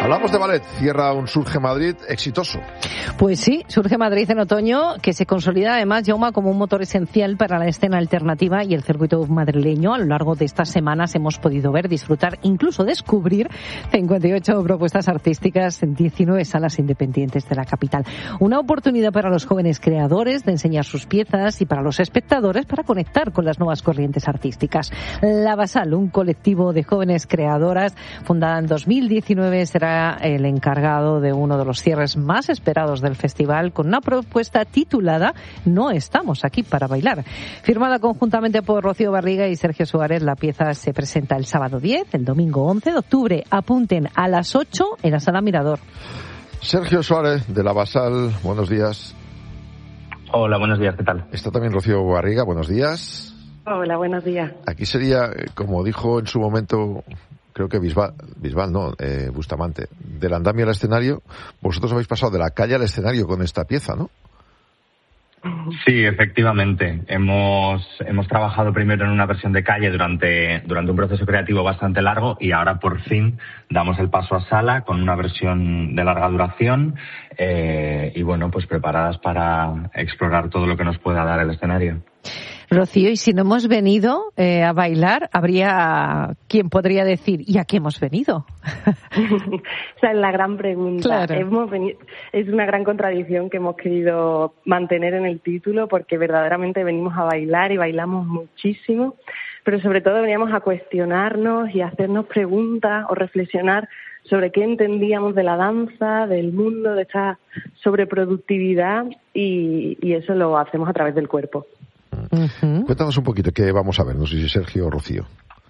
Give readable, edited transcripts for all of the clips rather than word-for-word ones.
Hablamos de ballet. Cierra un Surge Madrid exitoso. Pues sí, Surge Madrid en otoño, que se consolida además, Jaume, como un motor esencial para la escena alternativa y el circuito madrileño. A lo largo de estas semanas hemos podido ver, disfrutar, incluso descubrir 58 propuestas artísticas en 19 salas independientes de la capital. Una oportunidad para los jóvenes creadores de enseñar sus piezas y para los espectadores para conectar con las nuevas corrientes artísticas. La Basal, un colectivo de jóvenes creadoras fundada en 2019, será el encargado de uno de los cierres más esperados del festival, con una propuesta titulada No estamos aquí para bailar. Firmada conjuntamente por Rocío Barriga y Sergio Suárez, la pieza se presenta el sábado 10, el domingo 11 de octubre. Apunten, a las 8 en la Sala Mirador. Sergio Suárez, de La Basal, buenos días. Hola, buenos días, ¿qué tal? Está también Rocío Barriga, buenos días. Hola, buenos días. Aquí sería, como dijo en su momento, creo que Bisbal, Bustamante, del andamio al escenario. Vosotros habéis pasado de la calle al escenario con esta pieza, ¿no? Sí, efectivamente. Hemos trabajado primero en una versión de calle durante un proceso creativo bastante largo y ahora por fin damos el paso a sala con una versión de larga duración y bueno, pues preparadas para explorar todo lo que nos pueda dar el escenario. Rocío, y si no hemos venido a bailar, habría quien podría decir, ¿y a qué hemos venido? Esa es la gran pregunta. Claro. Es una gran contradicción que hemos querido mantener en el título, porque verdaderamente venimos a bailar y bailamos muchísimo, pero sobre todo veníamos a cuestionarnos y a hacernos preguntas o reflexionar sobre qué entendíamos de la danza, del mundo, de esta sobreproductividad, y eso lo hacemos a través del cuerpo. Uh-huh. Cuéntanos un poquito qué vamos a ver, no sé si Sergio o Rocío.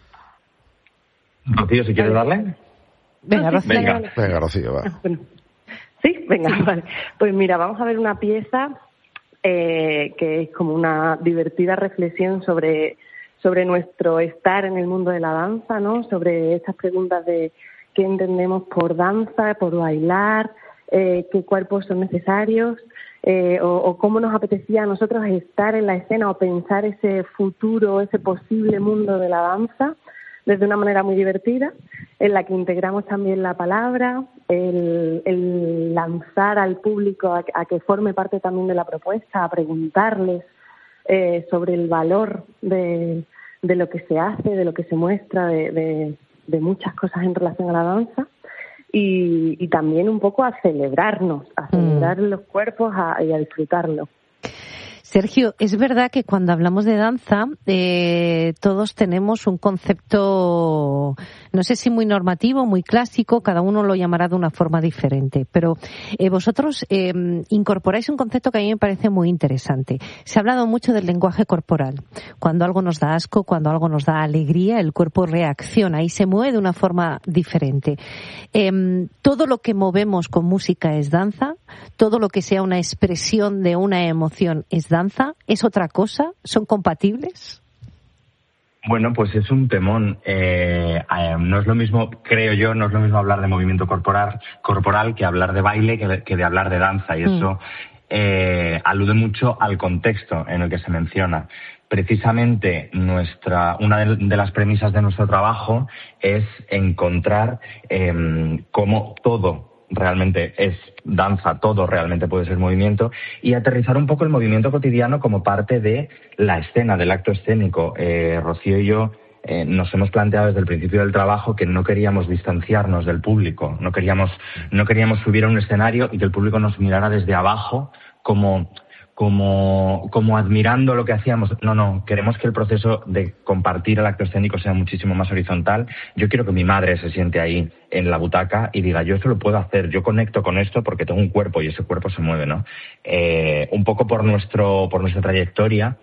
Rocío, si quieres darle. Venga, Rocío. Venga, Rocío, va. Bueno. Sí, venga, vale. Pues mira, vamos a ver una pieza que es como una divertida reflexión sobre nuestro estar en el mundo de la danza, ¿no? Sobre estas preguntas de qué entendemos por danza, por bailar, qué cuerpos son necesarios. O cómo nos apetecía a nosotros estar en la escena o pensar ese futuro, ese posible mundo de la danza desde una manera muy divertida, en la que integramos también la palabra, el lanzar al público a que forme parte también de la propuesta, a preguntarles sobre el valor de lo que se hace, de lo que se muestra, de muchas cosas en relación a la danza. Y también un poco a celebrarnos, a celebrar los cuerpos y a disfrutarlo. Sergio, es verdad que cuando hablamos de danza todos tenemos un concepto, no sé si muy normativo, muy clásico, cada uno lo llamará de una forma diferente, pero vosotros incorporáis un concepto que a mí me parece muy interesante. Se ha hablado mucho del lenguaje corporal. Cuando algo nos da asco, cuando algo nos da alegría, el cuerpo reacciona y se mueve de una forma diferente. Todo lo que movemos con música es danza, todo lo que sea una expresión de una emoción es danza. ¿Es otra cosa? ¿Son compatibles? Bueno, pues es un temón. No es lo mismo, creo yo, no es lo mismo hablar de movimiento corporal que hablar de baile, que de hablar de danza. Y eso alude mucho al contexto en el que se menciona. Precisamente una de las premisas de nuestro trabajo es encontrar cómo todo realmente es danza, todo realmente puede ser movimiento, y aterrizar un poco el movimiento cotidiano como parte de la escena, del acto escénico. Rocío y yo nos hemos planteado desde el principio del trabajo que no queríamos distanciarnos del público, no queríamos subir a un escenario y que el público nos mirara desde abajo como admirando lo que hacíamos. No, queremos que el proceso de compartir el acto escénico sea muchísimo más horizontal. Yo quiero que mi madre se siente ahí en la butaca y diga, yo esto lo puedo hacer, yo conecto con esto porque tengo un cuerpo y ese cuerpo se mueve, ¿no? Un poco por nuestra trayectoria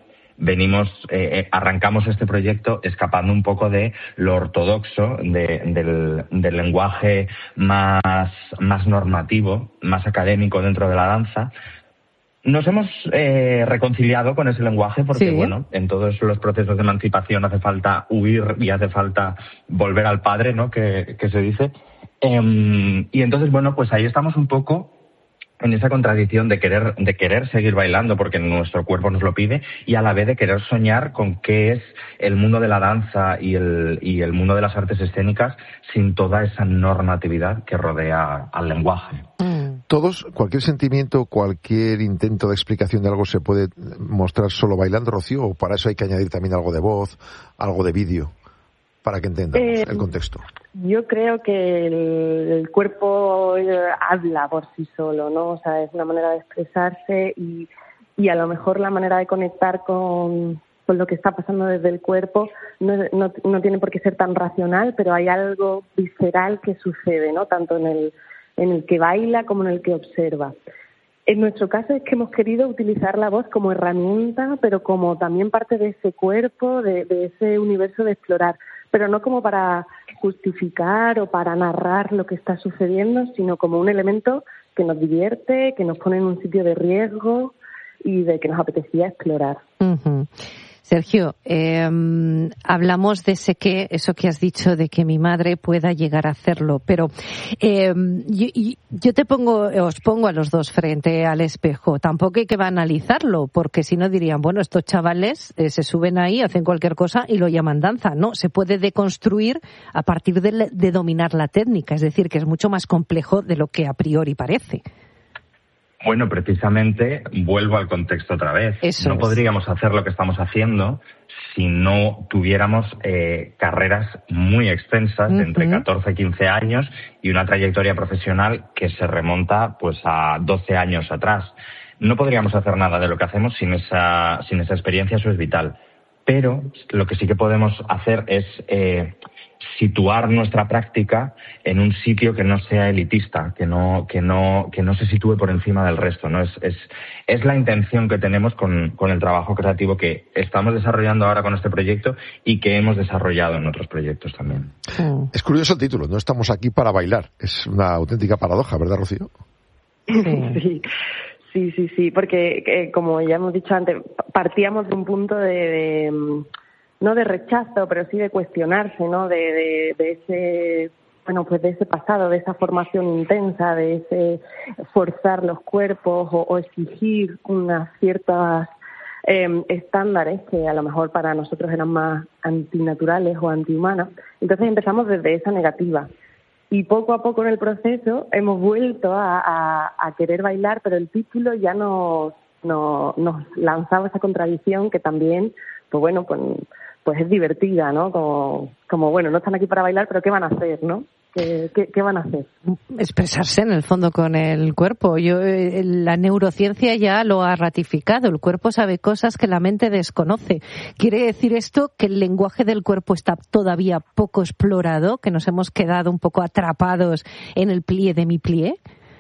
arrancamos este proyecto escapando un poco de lo ortodoxo, del lenguaje más normativo, más académico dentro de la danza. Nos hemos reconciliado con ese lenguaje porque, bueno, en todos los procesos de emancipación hace falta huir y hace falta volver al padre, ¿no? Que se dice. Y entonces, bueno, pues ahí estamos un poco contradicción de querer seguir bailando porque nuestro cuerpo nos lo pide, y a la vez de querer soñar con qué es el mundo de la danza y el mundo de las artes escénicas sin toda esa normatividad que rodea al lenguaje. Todos, cualquier sentimiento, cualquier intento de explicación de algo se puede mostrar solo bailando, Rocío, o para eso hay que añadir también algo de voz, algo de vídeo, para que entendamos el contexto. Yo creo que el cuerpo habla por sí solo, ¿no? O sea, es una manera de expresarse y a lo mejor la manera de conectar con lo que está pasando desde el cuerpo no tiene por qué ser tan racional, pero hay algo visceral que sucede, ¿no? Tanto en el que baila como en el que observa. En nuestro caso es que hemos querido utilizar la voz como herramienta, pero como también parte de ese cuerpo, de ese universo de explorar, pero no como para justificar o para narrar lo que está sucediendo, sino como un elemento que nos divierte, que nos pone en un sitio de riesgo y de que nos apetecía explorar. Uh-huh. Sergio, hablamos de eso que has dicho de que mi madre pueda llegar a hacerlo, pero yo os pongo a los dos frente al espejo. Tampoco hay que banalizarlo, porque si no dirían, bueno, estos chavales se suben ahí, hacen cualquier cosa y lo llaman danza. No, se puede deconstruir a partir de dominar la técnica, es decir, que es mucho más complejo de lo que a priori parece. Bueno, precisamente vuelvo al contexto otra vez. No podríamos hacer lo que estamos haciendo si no tuviéramos carreras muy extensas de entre 14 y 15 años y una trayectoria profesional que se remonta pues a 12 años atrás. No podríamos hacer nada de lo que hacemos sin esa experiencia, eso es vital. Pero lo que sí que podemos hacer es situar nuestra práctica en un sitio que no sea elitista, que no se sitúe por encima del resto, ¿no? Es la intención que tenemos con el trabajo creativo que estamos desarrollando ahora con este proyecto y que hemos desarrollado en otros proyectos también. Es curioso el título, no estamos aquí para bailar. Es una auténtica paradoja, ¿verdad, Rocío? Sí, porque como ya hemos dicho antes, partíamos de un punto no de rechazo, pero sí de cuestionarse, ¿no? De ese, bueno, pues de ese pasado, de esa formación intensa, de ese forzar los cuerpos o exigir unas ciertas estándares que a lo mejor para nosotros eran más antinaturales o antihumanas. Entonces empezamos desde esa negativa. Y poco a poco en el proceso hemos vuelto a querer bailar, pero el título ya nos lanzaba esa contradicción que también, pues bueno, pues es divertida, ¿no? Como bueno, no están aquí para bailar, pero ¿qué van a hacer, no? ¿Qué van a hacer? Expresarse en el fondo con el cuerpo. La neurociencia ya lo ha ratificado. El cuerpo sabe cosas que la mente desconoce. ¿Quiere decir esto que el lenguaje del cuerpo está todavía poco explorado? ¿Que nos hemos quedado un poco atrapados en el plié de mi plié?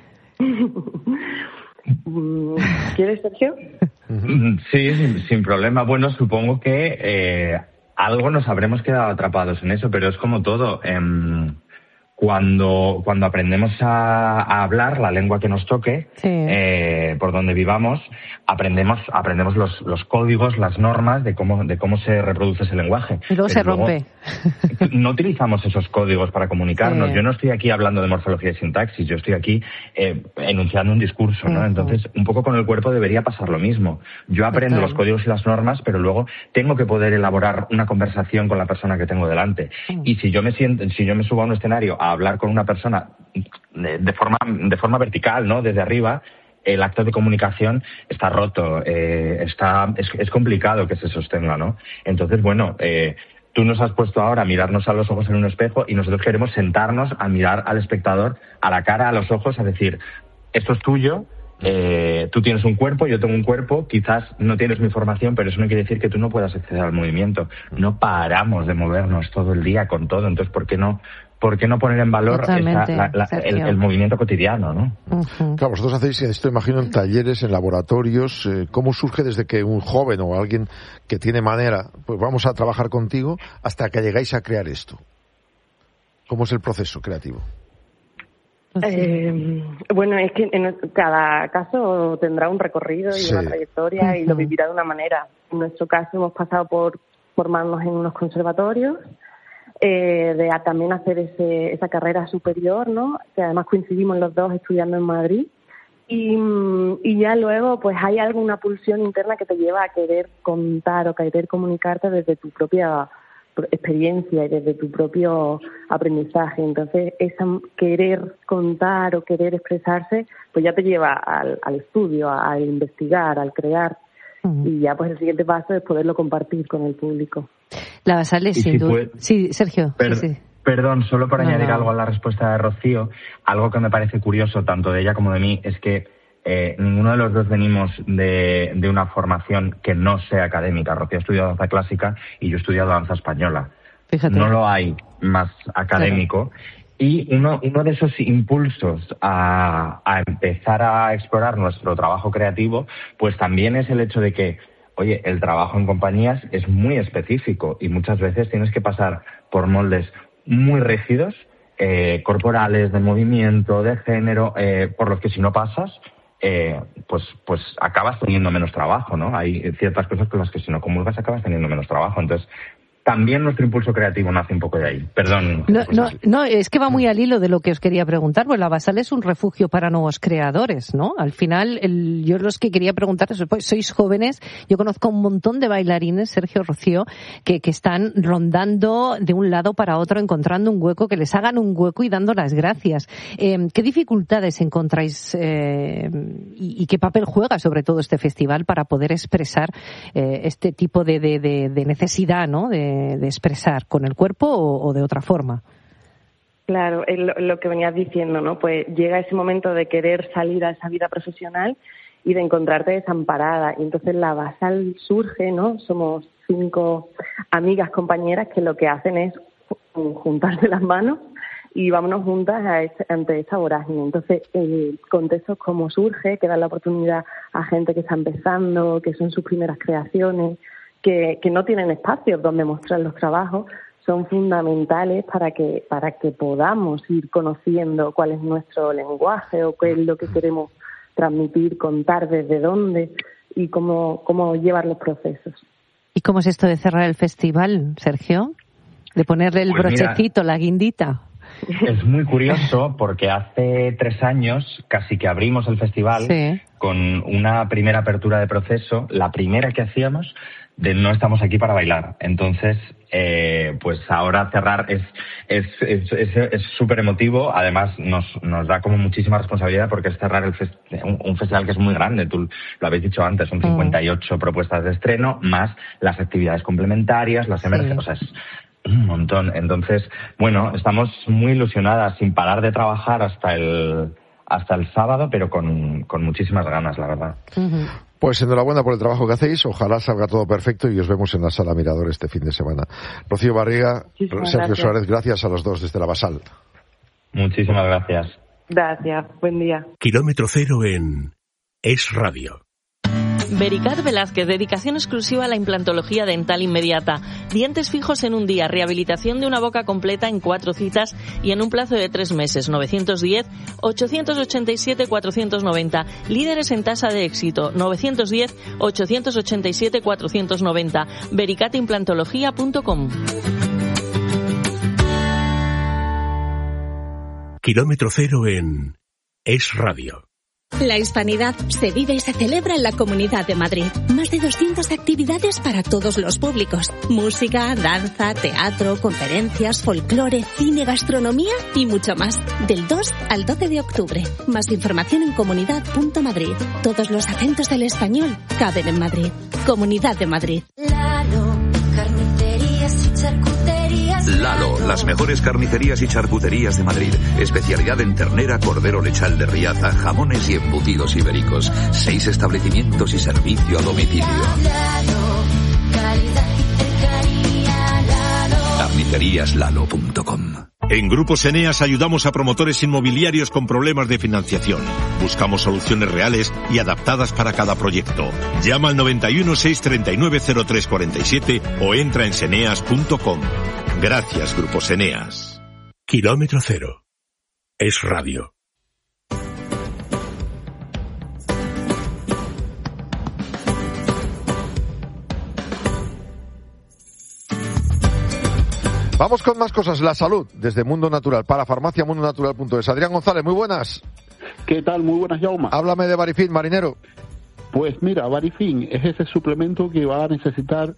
¿Quieres, Sergio? Sí, sin problema. Bueno, supongo que algo nos habremos quedado atrapados en eso, pero es como todo. Cuando aprendemos a hablar la lengua que nos toque, por donde vivamos, aprendemos los códigos, las normas de cómo se reproduce ese lenguaje. Y luego se rompe. No utilizamos esos códigos para comunicarnos. Sí. Yo no estoy aquí hablando de morfología y sintaxis, yo estoy aquí enunciando un discurso, ¿no? Entonces, un poco con el cuerpo debería pasar lo mismo. Yo aprendo los códigos y las normas, pero luego tengo que poder elaborar una conversación con la persona que tengo delante. Y si yo me subo a un escenario a hablar con una persona de forma vertical, ¿no? Desde arriba, el acto de comunicación está roto, es complicado que se sostenga, ¿no? Entonces, bueno, tú nos has puesto ahora a mirarnos a los ojos en un espejo y nosotros queremos sentarnos a mirar al espectador a la cara, a los ojos, a decir, esto es tuyo. Tú tienes un cuerpo, yo tengo un cuerpo, quizás no tienes mi formación, pero eso no quiere decir que tú no puedas acceder al movimiento. No paramos de movernos todo el día con todo, entonces ¿por qué no poner en valor el movimiento cotidiano, ¿no? Uh-huh. Claro, vosotros hacéis esto, imagino, en talleres, en laboratorios. ¿Cómo surge desde que un joven o alguien que tiene manera, pues vamos a trabajar contigo, hasta que llegáis a crear esto? ¿Cómo es el proceso creativo? Bueno, es que en cada caso tendrá un recorrido y una trayectoria y lo vivirá de una manera. En nuestro caso hemos pasado por formarnos en unos conservatorios, de también hacer esa carrera superior, ¿no? Que además coincidimos los dos estudiando en Madrid. Y ya luego pues hay alguna pulsión interna que te lleva a querer contar o querer comunicarte desde tu propia experiencia y desde tu propio aprendizaje. Entonces, esa querer contar o querer expresarse, pues ya te lleva al estudio, al investigar, al crear. Y ya pues el siguiente paso es poderlo compartir con el público. La Basal es sin duda. Sí, Sergio. Sí. Perdón, solo por añadir algo a la respuesta de Rocío, algo que me parece curioso tanto de ella como de mí es que ninguno de los dos venimos de una formación que no sea académica. Rocío ha estudiado danza clásica y yo he estudiado danza española. Fíjate. No lo hay más académico. Claro. Y uno de esos impulsos a empezar a explorar nuestro trabajo creativo, pues también es el hecho de que, oye, el trabajo en compañías es muy específico y muchas veces tienes que pasar por moldes muy rígidos, corporales, de movimiento, de género, por los que si no pasas, pues acabas teniendo menos trabajo, ¿no? Hay ciertas cosas con las que si no comulgas acabas teniendo menos trabajo. Entonces, también nuestro impulso creativo nace un poco de ahí. Perdón. No, es que va muy al hilo de lo que os quería preguntar. Pues la Basal es un refugio para nuevos creadores, ¿no? Al final, yo los que quería preguntar, pues sois jóvenes, yo conozco un montón de bailarines, Sergio, Rocío, que están rondando de un lado para otro, encontrando un hueco, que les hagan un hueco y dando las gracias. ¿Qué dificultades encontráis y qué papel juega sobre todo este festival para poder expresar este tipo de necesidad, ¿no? De expresar con el cuerpo o de otra forma? Claro, es lo que venías diciendo, ¿no? Pues llega ese momento de querer salir a esa vida profesional y de encontrarte desamparada. Y entonces la Basal surge, ¿no? Somos 5 amigas, compañeras, que lo que hacen es juntarse las manos y vámonos juntas ante esta vorágine. Entonces, contextos como surge, que dan la oportunidad a gente que está empezando, que son sus primeras creaciones, que no tienen espacios donde mostrar los trabajos, son fundamentales para que podamos ir conociendo cuál es nuestro lenguaje o qué es lo que queremos transmitir, contar desde dónde y cómo llevar los procesos. ¿Y cómo es esto de cerrar el festival, Sergio? De ponerle el brochecito, la guindita. Es muy curioso porque hace 3 años casi que abrimos el festival con una primera apertura de proceso, la primera que hacíamos, de no estamos aquí para bailar. Entonces, pues ahora cerrar es súper emotivo. Además, nos da como muchísima responsabilidad porque es cerrar un festival que es muy grande. Tú lo habéis dicho antes, son 58 propuestas de estreno, más las actividades complementarias, las emergencias. O sea, es un montón. Entonces, bueno, estamos muy ilusionadas, sin parar de trabajar hasta el sábado, pero con muchísimas ganas, la verdad. Pues enhorabuena por el trabajo que hacéis, ojalá salga todo perfecto y os vemos en la Sala Mirador este fin de semana. Rocío Barriga, Sergio Suárez, gracias a los dos desde la Basal. Muchísimas gracias. Gracias, buen día. Kilómetro Cero en Es Radio. Vericat Velázquez, dedicación exclusiva a la implantología dental inmediata. Dientes fijos en un día, rehabilitación de una boca completa en 4 citas y en un plazo de 3 meses. 910-887-490. Líderes en tasa de éxito. 910-887-490. vericatimplantología.com. Kilómetro Cero en Es Radio. La Hispanidad se vive y se celebra en la Comunidad de Madrid. Más de 200 actividades para todos los públicos. Música, danza, teatro, conferencias, folclore, cine, gastronomía y mucho más. Del 2 al 12 de octubre. Más información en comunidad.madrid. Todos los acentos del español caben en Madrid. Comunidad de Madrid. Lalo, las mejores carnicerías y charcuterías de Madrid. Especialidad en ternera, cordero lechal de Riaza, jamones y embutidos ibéricos. 6 establecimientos y servicio a domicilio. Carniceríaslalo.com. En Grupos Eneas ayudamos a promotores inmobiliarios con problemas de financiación. Buscamos soluciones reales y adaptadas para cada proyecto. Llama al 91 639 0347 o entra en seneas.com. Gracias, Grupos Eneas. Kilómetro Cero. Es Radio. Vamos con más cosas. La salud, desde Mundo Natural, para farmaciamundonatural.es. Adrián González, muy buenas. ¿Qué tal? Muy buenas, Jaume. Háblame de Barifin, marinero. Pues mira, Barifin es ese suplemento que va a necesitar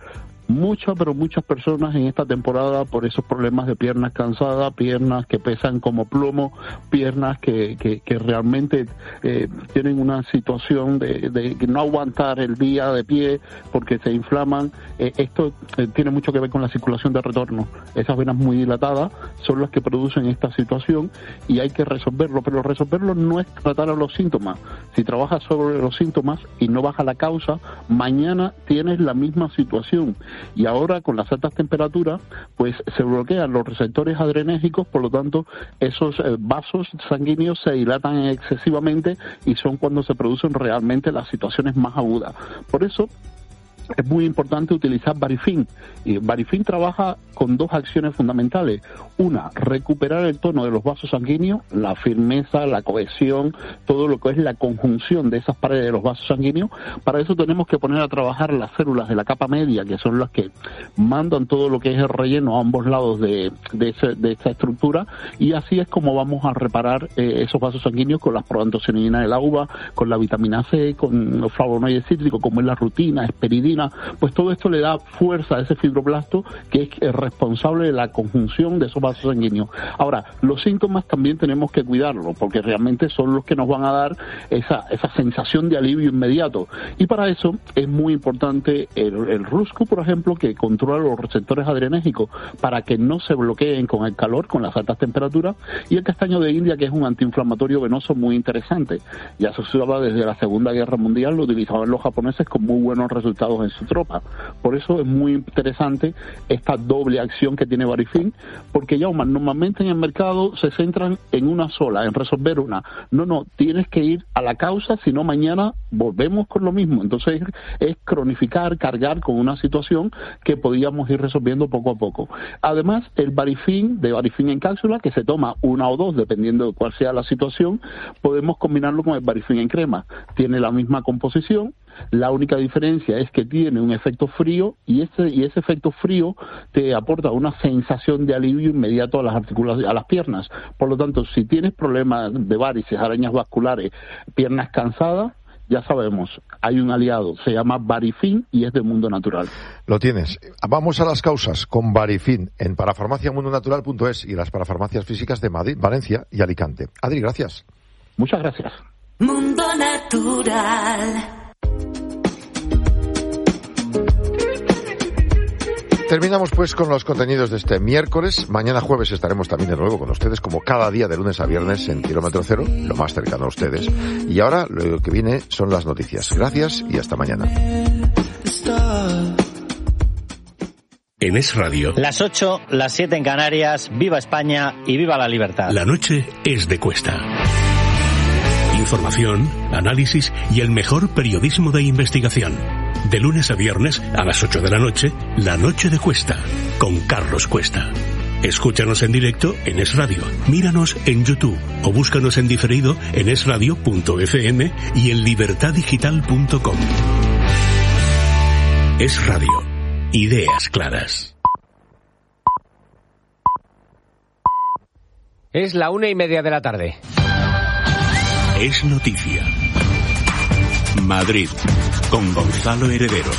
muchas personas en esta temporada por esos problemas de piernas cansadas, piernas que pesan como plomo, piernas que realmente tienen una situación de no aguantar el día de pie porque se inflaman. Esto tiene mucho que ver con la circulación de retorno. Esas venas muy dilatadas son las que producen esta situación y hay que resolverlo, pero resolverlo no es tratar a los síntomas. Si trabajas sobre los síntomas y no baja la causa, mañana tienes la misma situación. Y ahora, con las altas temperaturas, pues se bloquean los receptores adrenérgicos, por lo tanto, esos vasos sanguíneos se dilatan excesivamente y son cuando se producen realmente las situaciones más agudas. Por eso, es muy importante utilizar Barifin. Y Barifin trabaja con dos acciones fundamentales. Una, recuperar el tono de los vasos sanguíneos, la firmeza, la cohesión, todo lo que es la conjunción de esas paredes de los vasos sanguíneos. Para eso tenemos que poner a trabajar las células de la capa media, que son las que mandan todo lo que es el relleno a ambos lados de esta estructura, y así es como vamos a reparar esos vasos sanguíneos con las proantocianinas del uva, con la vitamina C, con los flavonoides cítricos, como es la rutina, esperidina. Pues todo esto le da fuerza a ese fibroblasto que es responsable de la conjunción de esos vasos sanguíneos. Ahora, los síntomas también tenemos que cuidarlos, porque realmente son los que nos van a dar esa sensación de alivio inmediato. Y para eso es muy importante el Ruscu, por ejemplo, que controla los receptores adrenérgicos para que no se bloqueen con el calor, con las altas temperaturas, y el castaño de India, que es un antiinflamatorio venoso muy interesante. Ya se usaba desde la Segunda Guerra Mundial, lo utilizaban los japoneses con muy buenos resultados en su tropa. Por eso es muy interesante esta doble acción que tiene Barifin, porque ya normalmente en el mercado se centran en una sola, en resolver una. No, tienes que ir a la causa, si no mañana volvemos con lo mismo. Entonces es cronificar, cargar con una situación que podíamos ir resolviendo poco a poco. Además, el Barifin en cápsula, que se toma una o dos, dependiendo de cuál sea la situación, podemos combinarlo con el Barifin en crema. Tiene la misma composición. La única diferencia es que tiene un efecto frío y ese efecto frío te aporta una sensación de alivio inmediato a las articulaciones, a las piernas. Por lo tanto, si tienes problemas de varices, arañas vasculares, piernas cansadas, ya sabemos, hay un aliado, se llama Barifin y es de Mundo Natural. Lo tienes. Vamos a las causas con Barifin en parafarmaciamundonatural.es y las parafarmacias físicas de Madrid, Valencia y Alicante. Adri, gracias. Muchas gracias. Mundo Natural. Terminamos pues con los contenidos de este miércoles. Mañana jueves estaremos también de nuevo con ustedes, como cada día de lunes a viernes en Kilómetro Cero, lo más cercano a ustedes. Y ahora lo que viene son las noticias. Gracias y hasta mañana. En Es Radio. Las 8, las 7 en Canarias. Viva España y viva la libertad. La noche es de Cuesta. Información, análisis y el mejor periodismo de investigación. De lunes a viernes a las 8 de la noche, La Noche de Cuesta, con Carlos Cuesta. Escúchanos en directo en Es Radio, míranos en YouTube o búscanos en diferido en esradio.fm y en libertaddigital.com. Es Radio. Ideas claras. Es la 1:30 de la tarde. Es noticia. Madrid, con Gonzalo Heredero.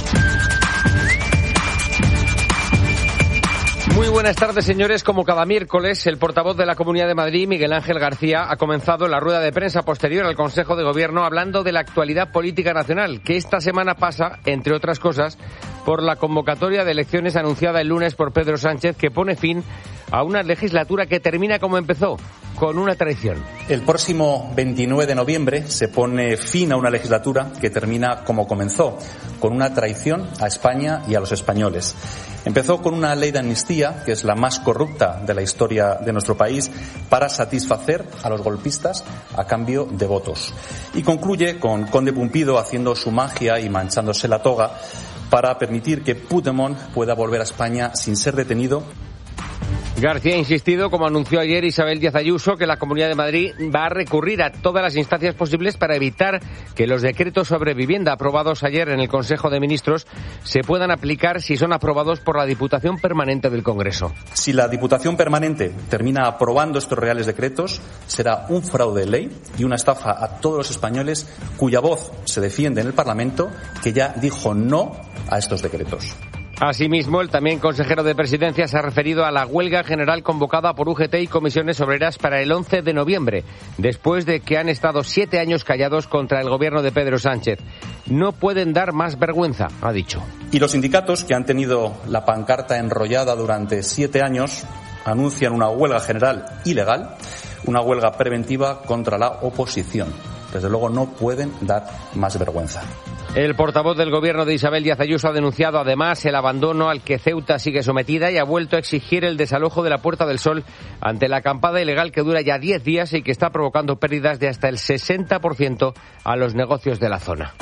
Muy buenas tardes, señores. Como cada miércoles, el portavoz de la Comunidad de Madrid, Miguel Ángel García, ha comenzado la rueda de prensa posterior al Consejo de Gobierno hablando de la actualidad política nacional, que esta semana pasa, entre otras cosas, por la convocatoria de elecciones anunciada el lunes por Pedro Sánchez, que pone fin a una legislatura que termina como empezó, con una traición. El próximo 29 de noviembre se pone fin a una legislatura que termina como comenzó, con una traición a España y a los españoles. Empezó con una ley de amnistía, que es la más corrupta de la historia de nuestro país, para satisfacer a los golpistas a cambio de votos. Y concluye con Conde Pumpido haciendo su magia y manchándose la toga para permitir que Puigdemont pueda volver a España sin ser detenido García ha insistido, como anunció ayer Isabel Díaz Ayuso, que la Comunidad de Madrid va a recurrir a todas las instancias posibles para evitar que los decretos sobre vivienda aprobados ayer en el Consejo de Ministros se puedan aplicar si son aprobados por la Diputación Permanente del Congreso. Si la Diputación Permanente termina aprobando estos reales decretos, será un fraude de ley y una estafa a todos los españoles cuya voz se defiende en el Parlamento, que ya dijo no a estos decretos. Asimismo, el también consejero de Presidencia se ha referido a la huelga general convocada por UGT y comisiones obreras para el 11 de noviembre, después de que han estado 7 años callados contra el gobierno de Pedro Sánchez. No pueden dar más vergüenza, ha dicho. Y los sindicatos, que han tenido la pancarta enrollada durante 7 años, anuncian una huelga general ilegal, una huelga preventiva contra la oposición. Desde luego no pueden dar más vergüenza. El portavoz del gobierno de Isabel Díaz Ayuso ha denunciado además el abandono al que Ceuta sigue sometida y ha vuelto a exigir el desalojo de la Puerta del Sol ante la acampada ilegal que dura ya 10 días y que está provocando pérdidas de hasta el 60% a los negocios de la zona.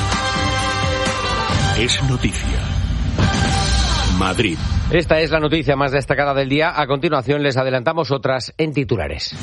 Es noticia. Madrid. Esta es la noticia más destacada del día. A continuación les adelantamos otras en titulares.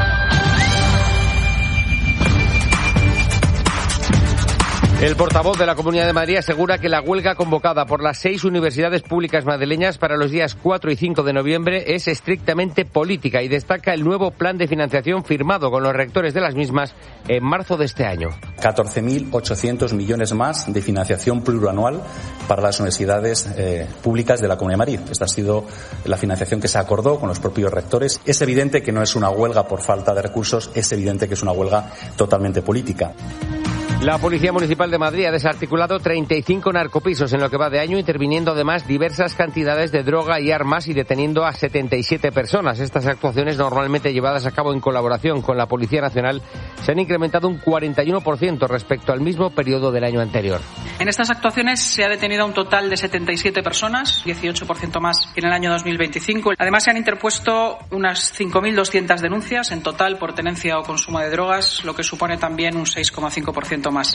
El portavoz de la Comunidad de Madrid asegura que la huelga convocada por las 6 universidades públicas madrileñas para los días 4 y 5 de noviembre es estrictamente política y destaca el nuevo plan de financiación firmado con los rectores de las mismas en marzo de este año. 14.800 millones más de financiación plurianual para las universidades públicas de la Comunidad de Madrid. Esta ha sido la financiación que se acordó con los propios rectores. Es evidente que no es una huelga por falta de recursos, es evidente que es una huelga totalmente política. La Policía Municipal de Madrid ha desarticulado 35 narcopisos en lo que va de año, interviniendo además diversas cantidades de droga y armas y deteniendo a 77 personas. Estas actuaciones, normalmente llevadas a cabo en colaboración con la Policía Nacional, se han incrementado un 41% respecto al mismo periodo del año anterior. En estas actuaciones se ha detenido a un total de 77 personas, 18% más que en el año 2025. Además, se han interpuesto unas 5.200 denuncias en total por tenencia o consumo de drogas, lo que supone también un 6,5% más.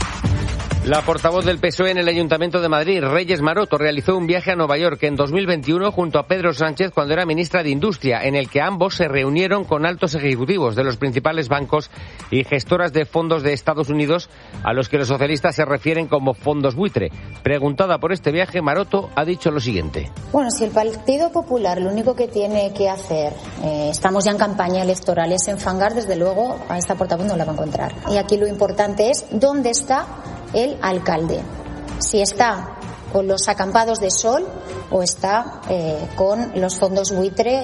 La portavoz del PSOE en el Ayuntamiento de Madrid, Reyes Maroto, realizó un viaje a Nueva York en 2021 junto a Pedro Sánchez cuando era ministra de Industria, en el que ambos se reunieron con altos ejecutivos de los principales bancos y gestoras de fondos de Estados Unidos, a los que los socialistas se refieren como fondos buitre. Preguntada por este viaje, Maroto ha dicho lo siguiente. Bueno, si el Partido Popular lo único que tiene que hacer, estamos ya en campaña electoral, es enfangar, desde luego a esta portavoz no la va a encontrar. Y aquí lo importante es dónde está el alcalde, si está con los acampados de sol o está con los fondos buitre.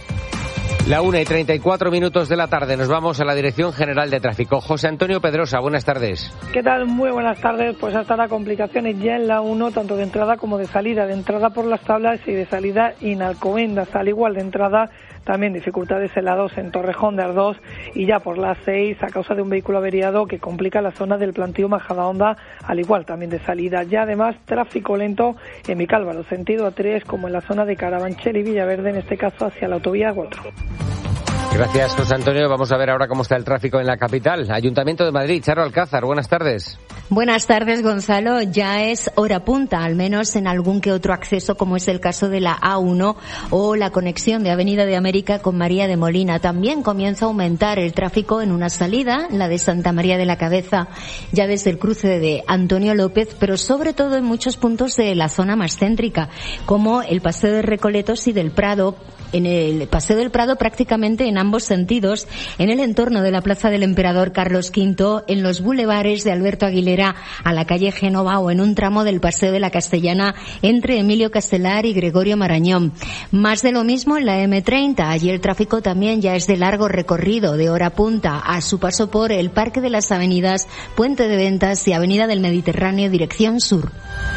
La 1:34 de la tarde, nos vamos a la Dirección General de Tráfico. José Antonio Pedrosa, buenas tardes. ¿Qué tal? Muy buenas tardes. Pues hasta las complicaciones ya en la 1, tanto de entrada como de salida. De entrada por las Tablas y de salida en Alcobendas. Al igual de entrada, también dificultades en la 2 en Torrejón de Ardoz y ya por la 6 a causa de un vehículo averiado que complica la zona del Plantío Majadahonda, al igual también de salida. Ya además tráfico lento en Vicálvaro, sentido A3, como en la zona de Carabanchel y Villaverde, en este caso hacia la autovía 4. Gracias, José Antonio. Vamos a ver ahora cómo está el tráfico en la capital. Ayuntamiento de Madrid, Charo Alcázar, buenas tardes. Buenas tardes, Gonzalo. Ya es hora punta, al menos en algún que otro acceso, como es el caso de la A1 o la conexión de Avenida de América con María de Molina. También comienza a aumentar el tráfico en una salida, la de Santa María de la Cabeza, ya desde el cruce de Antonio López, pero sobre todo en muchos puntos de la zona más céntrica, como el Paseo de Recoletos y del Prado. En el Paseo del Prado prácticamente en ambos sentidos, en el entorno de la Plaza del Emperador Carlos V, en los bulevares de Alberto Aguilera a la calle Génova o en un tramo del Paseo de la Castellana entre Emilio Castelar y Gregorio Marañón. Más de lo mismo en la M30, allí el tráfico también ya es de largo recorrido, de hora punta, a su paso por el Parque de las Avenidas, Puente de Ventas y Avenida del Mediterráneo, dirección sur.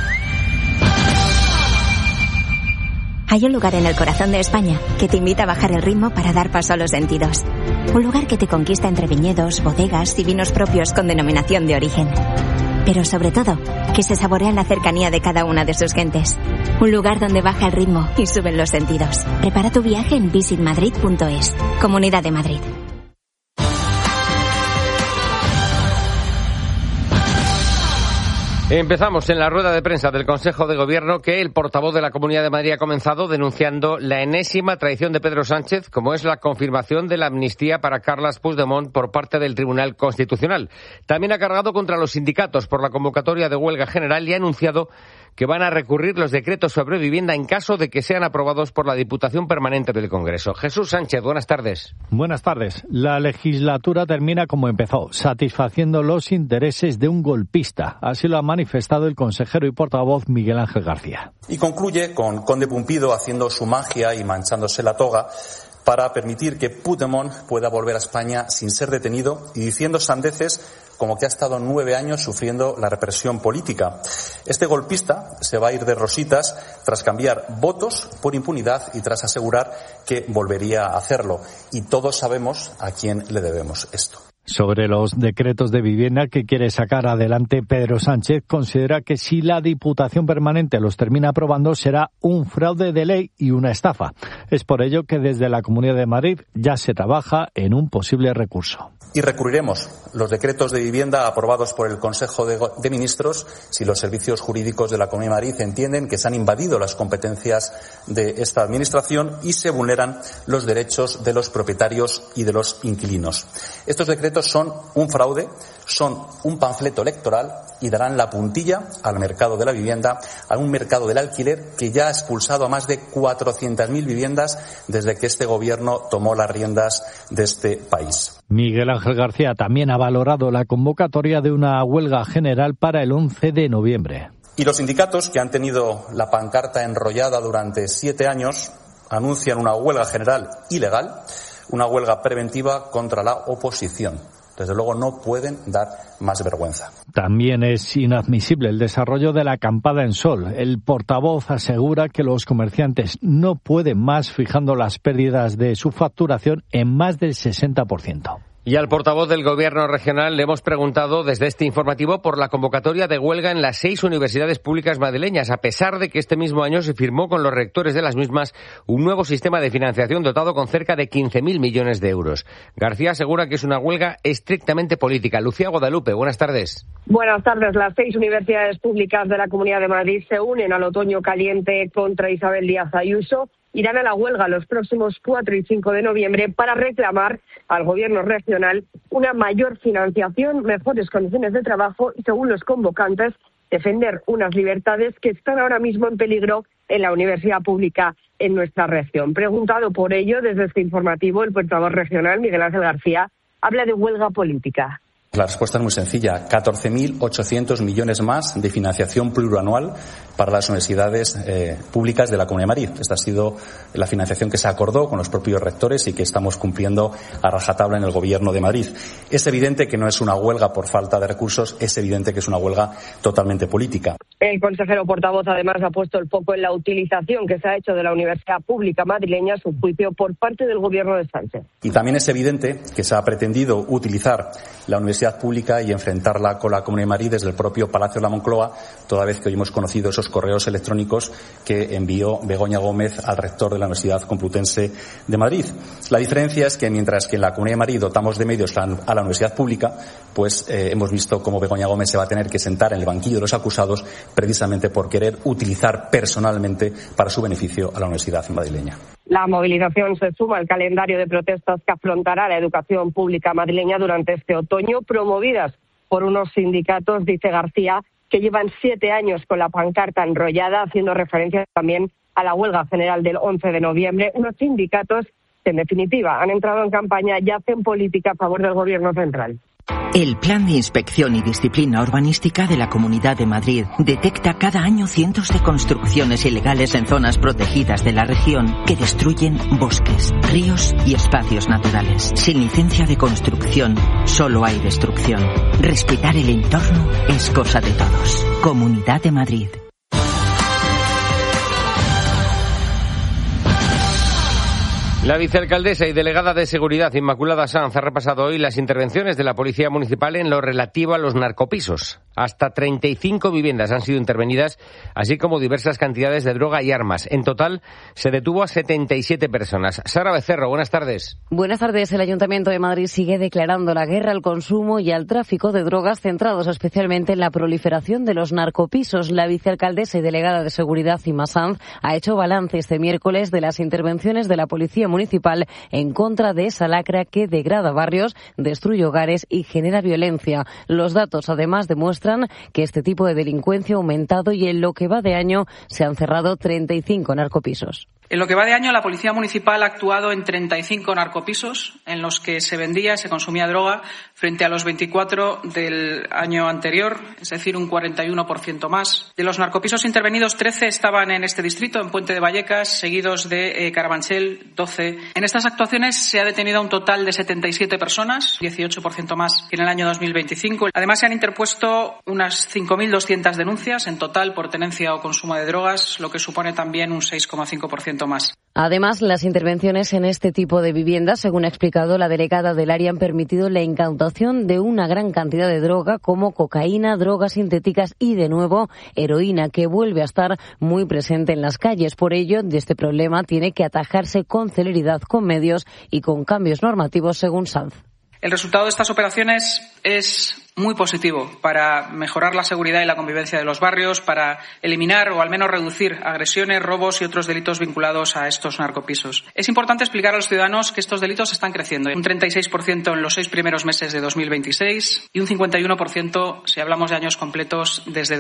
Hay un lugar en el corazón de España que te invita a bajar el ritmo para dar paso a los sentidos. Un lugar que te conquista entre viñedos, bodegas y vinos propios con denominación de origen. Pero sobre todo, que se saborea en la cercanía de cada una de sus gentes. Un lugar donde baja el ritmo y suben los sentidos. Prepara tu viaje en visitmadrid.es. Comunidad de Madrid. Empezamos en la rueda de prensa del Consejo de Gobierno que el portavoz de la Comunidad de Madrid ha comenzado denunciando la enésima traición de Pedro Sánchez, como es la confirmación de la amnistía para Carles Puigdemont por parte del Tribunal Constitucional. También ha cargado contra los sindicatos por la convocatoria de huelga general y ha anunciado que van a recurrir los decretos sobre vivienda en caso de que sean aprobados por la Diputación Permanente del Congreso. Jesús Sánchez, buenas tardes. Buenas tardes. La legislatura termina como empezó, satisfaciendo los intereses de un golpista. Así lo ha manifestado el consejero y portavoz Miguel Ángel García. Y concluye con Conde Pumpido haciendo su magia y manchándose la toga para permitir que Puigdemont pueda volver a España sin ser detenido y diciendo sandeces como que ha estado 9 años sufriendo la represión política. Este golpista se va a ir de rositas tras cambiar votos por impunidad y tras asegurar que volvería a hacerlo. Y todos sabemos a quién le debemos esto. Sobre los decretos de vivienda que quiere sacar adelante Pedro Sánchez, considera que si la Diputación Permanente los termina aprobando será un fraude de ley y una estafa. Es por ello que desde la Comunidad de Madrid ya se trabaja en un posible recurso. Y recurriremos los decretos de vivienda aprobados por el Consejo de Ministros si los servicios jurídicos de la Comunidad de Madrid entienden que se han invadido las competencias de esta Administración y se vulneran los derechos de los propietarios y de los inquilinos. Estos decretos son un fraude, son un panfleto electoral y darán la puntilla al mercado de la vivienda, a un mercado del alquiler que ya ha expulsado a más de 400.000 viviendas desde que este Gobierno tomó las riendas de este país. Miguel Ángel García también ha valorado la convocatoria de una huelga general para el 11 de noviembre. Y los sindicatos, que han tenido la pancarta enrollada durante 7 años, anuncian una huelga general ilegal, una huelga preventiva contra la oposición. Desde luego no pueden dar más vergüenza. También es inadmisible el desarrollo de la acampada en Sol. El portavoz asegura que los comerciantes no pueden más, fijando las pérdidas de su facturación en más del 60%. Y al portavoz del Gobierno regional le hemos preguntado desde este informativo por la convocatoria de huelga en las 6 universidades públicas madrileñas, a pesar de que este mismo año se firmó con los rectores de las mismas un nuevo sistema de financiación dotado con cerca de 15.000 millones de euros. García asegura que es una huelga estrictamente política. Lucía Guadalupe, buenas tardes. Buenas tardes. Las 6 universidades públicas de la Comunidad de Madrid se unen al otoño caliente contra Isabel Díaz Ayuso. Irán a la huelga los próximos 4 y 5 de noviembre para reclamar al Gobierno regional una mayor financiación, mejores condiciones de trabajo y, según los convocantes, defender unas libertades que están ahora mismo en peligro en la universidad pública en nuestra región. Preguntado por ello, desde este informativo, el portavoz regional, Miguel Ángel García, habla de huelga política. La respuesta es muy sencilla. 14.800 millones más de financiación plurianual para las universidades públicas de la Comunidad de Madrid. Esta ha sido la financiación que se acordó con los propios rectores y que estamos cumpliendo a rajatabla en el Gobierno de Madrid. Es evidente que no es una huelga por falta de recursos, es evidente que es una huelga totalmente política. El consejero portavoz además ha puesto el foco en la utilización que se ha hecho de la universidad pública madrileña a su juicio por parte del Gobierno de Sánchez. Y también es evidente que se ha pretendido utilizar la universidad pública y enfrentarla con la Comunidad de Madrid desde el propio Palacio de la Moncloa, toda vez que hoy hemos conocido esos correos electrónicos que envió Begoña Gómez al rector de la Universidad Complutense de Madrid. La diferencia es que mientras que en la Comunidad de Madrid dotamos de medios a la universidad pública, pues hemos visto cómo Begoña Gómez se va a tener que sentar en el banquillo de los acusados precisamente por querer utilizar personalmente para su beneficio a la universidad madrileña. La movilización se suma al calendario de protestas que afrontará la educación pública madrileña durante este otoño, promovidas por unos sindicatos, dice García, que llevan 7 años con la pancarta enrollada, haciendo referencia también a la huelga general del 11 de noviembre. Unos sindicatos que, en definitiva, han entrado en campaña y hacen política a favor del Gobierno central. El Plan de Inspección y Disciplina Urbanística de la Comunidad de Madrid detecta cada año cientos de construcciones ilegales en zonas protegidas de la región que destruyen bosques, ríos y espacios naturales. Sin licencia de construcción, solo hay destrucción. Respetar el entorno es cosa de todos. Comunidad de Madrid. La vicealcaldesa y delegada de Seguridad, Inmaculada Sanz, ha repasado hoy las intervenciones de la Policía Municipal en lo relativo a los narcopisos. Hasta 35 viviendas han sido intervenidas, así como diversas cantidades de droga y armas. En total, se detuvo a 77 personas. Sara Becerro, buenas tardes. Buenas tardes. El Ayuntamiento de Madrid sigue declarando la guerra al consumo y al tráfico de drogas, centrados especialmente en la proliferación de los narcopisos. La vicealcaldesa y delegada de Seguridad, Ima Sanz, ha hecho balance este miércoles de las intervenciones de la Policía Municipal en contra de esa lacra que degrada barrios, destruye hogares y genera violencia. Los datos, además, demuestran que este tipo de delincuencia ha aumentado y en lo que va de año se han cerrado 35 narcopisos. En lo que va de año, la Policía Municipal ha actuado en 35 narcopisos en los que se vendía, se consumía droga, frente a los 24 del año anterior, es decir, un 41% más. De los narcopisos intervenidos, 13 estaban en este distrito, en Puente de Vallecas, seguidos de Carabanchel, 12. En estas actuaciones se ha detenido a un total de 77 personas, 18% más que en el año 2025. Además, se han interpuesto unas 5.200 denuncias en total por tenencia o consumo de drogas, lo que supone también un 6,5% más. Además, las intervenciones en este tipo de viviendas, según ha explicado la delegada del área, han permitido la incautación de una gran cantidad de droga como cocaína, drogas sintéticas y, de nuevo, heroína, que vuelve a estar muy presente en las calles. Por ello, este problema tiene que atajarse con celeridad, con medios y con cambios normativos, según Sanz. El resultado de estas operaciones es muy positivo para mejorar la seguridad y la convivencia de los barrios, para eliminar o al menos reducir agresiones, robos y otros delitos vinculados a estos narcopisos. Es importante explicar a los ciudadanos que estos delitos están creciendo. Un 36% en los 6 primeros meses de 2026 y un 51% si hablamos de años completos desde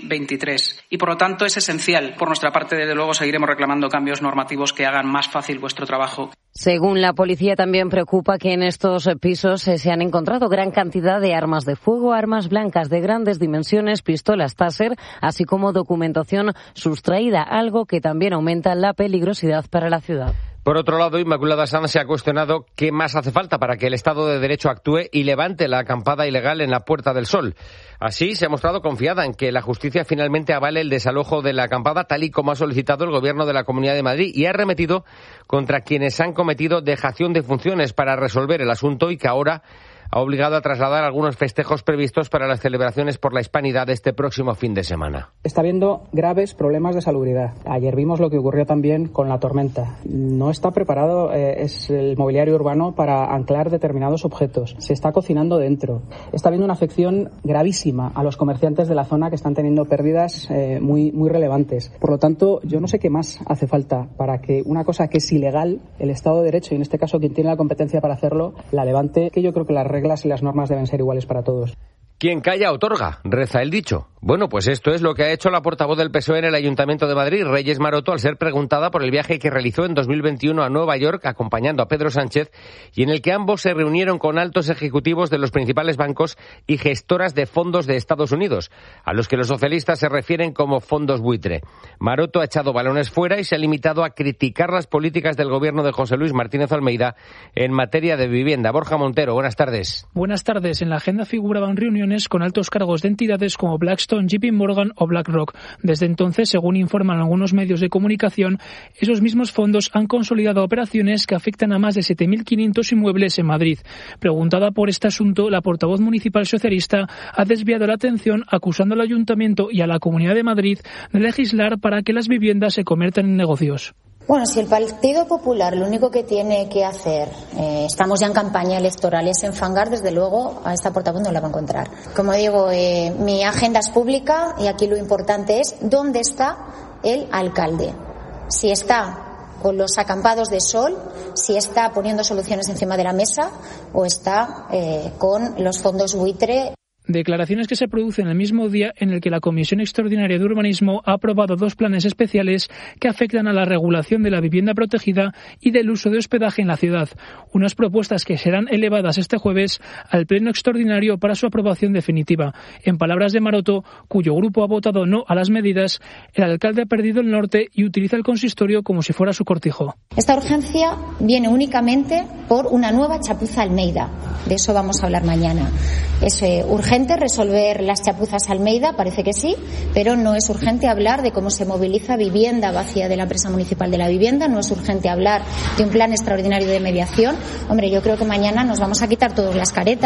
2023. Y por lo tanto es esencial. Por nuestra parte, desde luego, seguiremos reclamando cambios normativos que hagan más fácil vuestro trabajo. Según la policía, también preocupa que en estos pisos se han encontrado gran cantidad de armas de fuego, armas blancas de grandes dimensiones, pistolas Taser, así como documentación sustraída, algo que también aumenta la peligrosidad para la ciudad. Por otro lado, Inmaculada Sanz se ha cuestionado qué más hace falta para que el Estado de Derecho actúe y levante la acampada ilegal en la Puerta del Sol. Así, se ha mostrado confiada en que la justicia finalmente avale el desalojo de la acampada, tal y como ha solicitado el Gobierno de la Comunidad de Madrid, y ha arremetido contra quienes han cometido dejación de funciones para resolver el asunto y que ahora ha obligado a trasladar algunos festejos previstos para las celebraciones por la Hispanidad de este próximo fin de semana. Está habiendo graves problemas de salubridad. Ayer vimos lo que ocurrió también con la tormenta. No está preparado es el mobiliario urbano para anclar determinados objetos. Se está cocinando dentro. Está habiendo una afección gravísima a los comerciantes de la zona que están teniendo pérdidas muy relevantes. Por lo tanto, yo no sé qué más hace falta para que una cosa que es ilegal, el Estado de Derecho, y en este caso quien tiene la competencia para hacerlo, la levante, que yo creo que las reglas y las normas deben ser iguales para todos. Quien calla otorga, reza el dicho. Bueno, pues esto es lo que ha hecho la portavoz del PSOE en el Ayuntamiento de Madrid, Reyes Maroto, al ser preguntada por el viaje que realizó en 2021 a Nueva York acompañando a Pedro Sánchez, y en el que ambos se reunieron con altos ejecutivos de los principales bancos y gestoras de fondos de Estados Unidos, a los que los socialistas se refieren como fondos buitre. Maroto ha echado balones fuera y se ha limitado a criticar las políticas del gobierno de José Luis Martínez Almeida en materia de vivienda. Borja Montero, buenas tardes. Buenas tardes. En la agenda figuraban reuniones con altos cargos de entidades como Blackstone, JP Morgan o BlackRock. Desde entonces, según informan algunos medios de comunicación, esos mismos fondos han consolidado operaciones que afectan a más de 7.500 inmuebles en Madrid. Preguntada por este asunto, la portavoz municipal socialista ha desviado la atención acusando al Ayuntamiento y a la Comunidad de Madrid de legislar para que las viviendas se conviertan en negocios. Bueno, si el Partido Popular lo único que tiene que hacer, estamos ya en campaña electoral, es enfangar, desde luego a esta portavoz no la va a encontrar. Como digo, mi agenda es pública y aquí lo importante es dónde está el alcalde. Si está con los acampados de sol, si está poniendo soluciones encima de la mesa o está con los fondos buitre. Declaraciones que se producen el mismo día en el que la Comisión Extraordinaria de Urbanismo ha aprobado 2 planes especiales que afectan a la regulación de la vivienda protegida y del uso de hospedaje en la ciudad. Unas propuestas que serán elevadas este jueves al Pleno Extraordinario para su aprobación definitiva. En palabras de Maroto, cuyo grupo ha votado no a las medidas, el alcalde ha perdido el norte y utiliza el consistorio como si fuera su cortijo. Esta urgencia viene únicamente por una nueva chapuza Almeida. De eso vamos a hablar mañana. Es urgente resolver las chapuzas Almeida, parece que sí, pero no es urgente hablar de cómo se moviliza vivienda vacía de la empresa municipal de la vivienda, no es urgente hablar de un plan extraordinario de mediación. Hombre, yo creo que mañana nos vamos a quitar todas las caretas.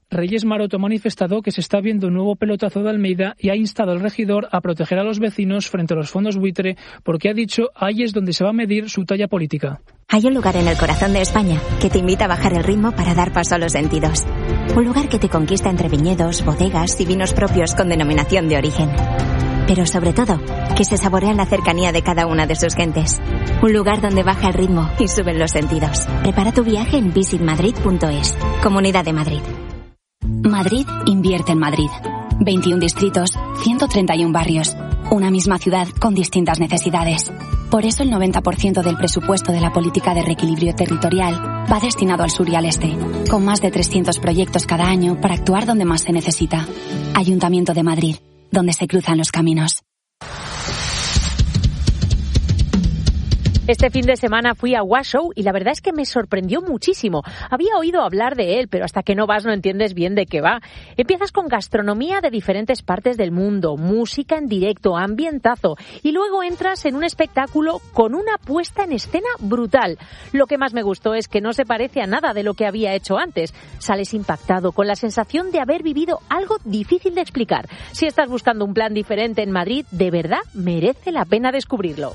Reyes Maroto ha manifestado que se está viendo un nuevo pelotazo de Almeida y ha instado al regidor a proteger a los vecinos frente a los fondos buitre, porque ha dicho ahí es donde se va a medir su talla política. Hay un lugar en el corazón de España que te invita a bajar el ritmo para dar paso a los sentidos. Un lugar que te conquista entre viñedos, bodegas y vinos propios con denominación de origen. Pero sobre todo, que se saborea en la cercanía de cada una de sus gentes. Un lugar donde baja el ritmo y suben los sentidos. Prepara tu viaje en visitmadrid.es. Comunidad de Madrid. Madrid invierte en Madrid. 21 distritos, 131 barrios. Una misma ciudad con distintas necesidades. Por eso el 90% del presupuesto de la política de reequilibrio territorial va destinado al sur y al este, con más de 300 proyectos cada año para actuar donde más se necesita. Ayuntamiento de Madrid, donde se cruzan los caminos. Este fin de semana fui a Washoe y la verdad es que me sorprendió muchísimo. Había oído hablar de él, pero hasta que no vas no entiendes bien de qué va. Empiezas con gastronomía de diferentes partes del mundo, música en directo, ambientazo, y luego entras en un espectáculo con una puesta en escena brutal. Lo que más me gustó es que no se parece a nada de lo que había hecho antes. Sales impactado, con la sensación de haber vivido algo difícil de explicar. Si estás buscando un plan diferente en Madrid, de verdad merece la pena descubrirlo.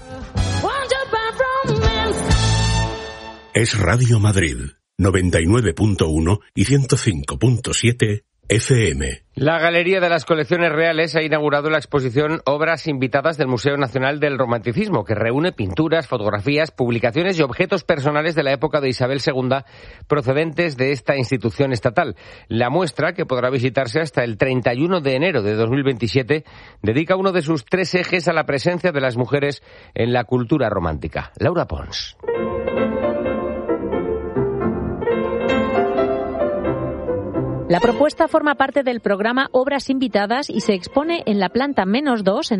Es Radio Madrid, 99.1 y 105.7 FM. La Galería de las Colecciones Reales ha inaugurado la exposición Obras Invitadas del Museo Nacional del Romanticismo, que reúne pinturas, fotografías, publicaciones y objetos personales de la época de Isabel II procedentes de esta institución estatal. La muestra, que podrá visitarse hasta el 31 de enero de 2027, dedica uno de sus 3 ejes a la presencia de las mujeres en la cultura romántica. Laura Pons. La propuesta forma parte del programa Obras Invitadas y se expone en la planta -2 en